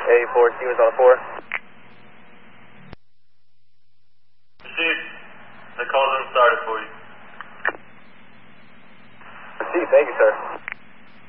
A4, Stevens on 4. Received. The call room started for you. Received, thank you, sir.